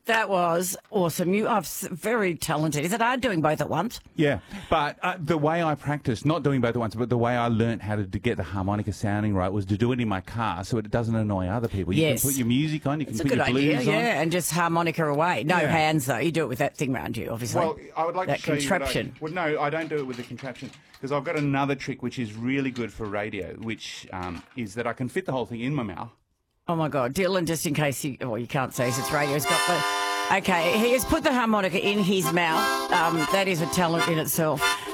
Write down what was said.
That was awesome. You are very talented. Is it hard doing both at once? Yeah, but the way I practiced, not doing both at once, but the way I learnt how to get the harmonica sounding right was to do it in my car so it doesn't annoy other people. You Yes. can put your music on, you can It's a put good your blues idea, on. yeah, and just harmonica away. No Yeah. hands, though. You do it with that thing around you, obviously. Well, I would like that to show contraption. you. No, I don't do it with the contraption because I've got another trick which is really good for radio, which is that I can fit the whole thing in my mouth. Oh, my God. Dylan, just in case you can't see, it's radio. He's got the... Okay, he has put the harmonica in his mouth. That is a talent in itself.